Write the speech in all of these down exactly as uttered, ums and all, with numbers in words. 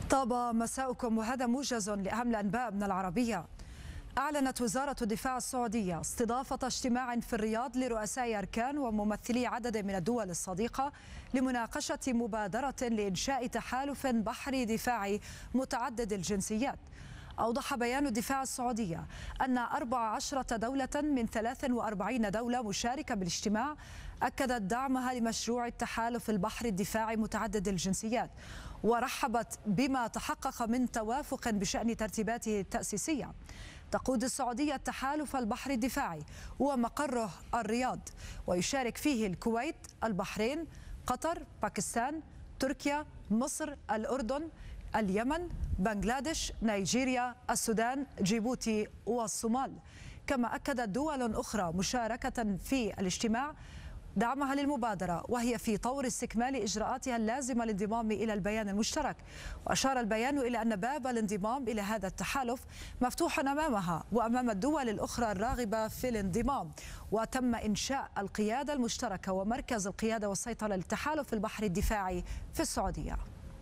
طاب مساؤكم، وهذا موجز لأهم الأنباء من العربية. أعلنت وزارة الدفاع السعودية استضافة اجتماع في الرياض لرؤساء أركان وممثلي عدد من الدول الصديقة لمناقشة مبادرة لإنشاء تحالف بحري دفاعي متعدد الجنسيات. أوضح بيان الدفاع السعودية أن أربع عشرة دولة من ثلاث وأربعين دولة مشاركة بالاجتماع أكدت دعمها لمشروع التحالف البحري الدفاعي متعدد الجنسيات، ورحبت بما تحقق من توافق بشأن ترتيباته التأسيسية. تقود السعودية التحالف البحري الدفاعي ومقره الرياض، ويشارك فيه الكويت، البحرين، قطر، باكستان، تركيا، مصر، الأردن، اليمن، بنغلاديش، نيجيريا، السودان، جيبوتي والصومال. كما أكدت دول أخرى مشاركة في الاجتماع دعمها للمبادرة، وهي في طور استكمال إجراءاتها اللازمة للانضمام إلى البيان المشترك. وأشار البيان إلى أن باب الانضمام إلى هذا التحالف مفتوح أمامها وأمام الدول الأخرى الراغبة في الانضمام، وتم إنشاء القيادة المشتركة ومركز القيادة والسيطرة للتحالف البحري الدفاعي في السعودية.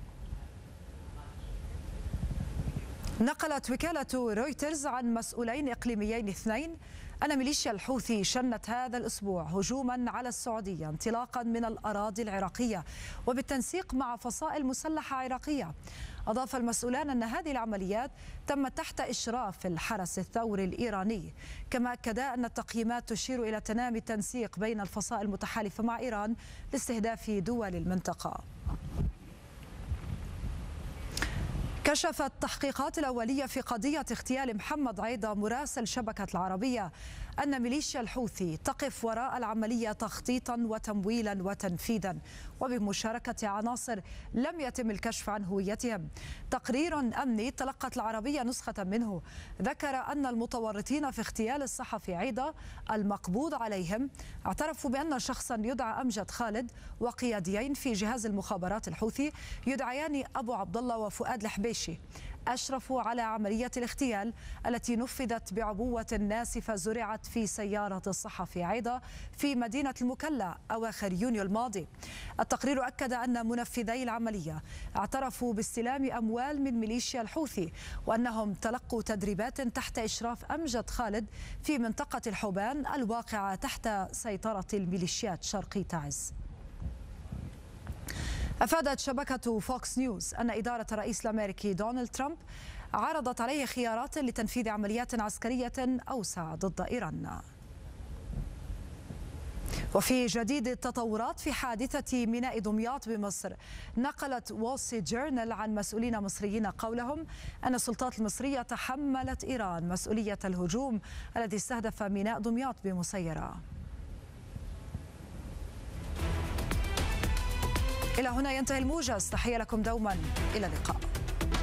نقلت وكالة رويترز عن مسؤولين إقليميين اثنين أن ميليشيا الحوثي شنت هذا الأسبوع هجوما على السعودية انطلاقا من الأراضي العراقية وبالتنسيق مع فصائل مسلحة عراقية. أضاف المسؤولان أن هذه العمليات تمت تحت إشراف الحرس الثوري الإيراني، كما أكدا أن التقييمات تشير إلى تنامي التنسيق بين الفصائل المتحالفة مع إيران لاستهداف دول المنطقة. كشفت التحقيقات الأولية في قضية اغتيال محمد عيضة مراسل شبكة العربية أن ميليشيا الحوثي تقف وراء العملية تخطيطا وتمويلا وتنفيذا، وبمشاركة عناصر لم يتم الكشف عن هويتهم. تقرير أمني تلقت العربية نسخة منه ذكر أن المتورطين في اغتيال الصحفي عيضة المقبوض عليهم اعترفوا بأن شخصا يدعى أمجد خالد وقياديين في جهاز المخابرات الحوثي يدعيان أبو عبد الله وفؤاد الحبيشي أشرفوا على عملية الاغتيال التي نفذت بعبوة ناسفة زرعت في سيارة الصحفي عيضة في مدينة المكلا أواخر يونيو الماضي. التقرير أكد أن منفذي العملية اعترفوا باستلام أموال من ميليشيا الحوثي، وأنهم تلقوا تدريبات تحت إشراف أمجد خالد في منطقة الحوبان الواقعة تحت سيطرة الميليشيات شرقي تعز. أفادت شبكة فوكس نيوز أن إدارة الرئيس الأمريكي دونالد ترامب عرضت عليه خيارات لتنفيذ عمليات عسكرية أوسع ضد إيران. وفي جديد التطورات في حادثة ميناء دمياط بمصر، نقلت وول ستريت جورنال عن مسؤولين مصريين قولهم أن السلطات المصرية تحملت إيران مسؤولية الهجوم الذي استهدف ميناء دمياط بمسيرة. إلى هنا ينتهي الموجز، تحية لكم دوما، إلى اللقاء.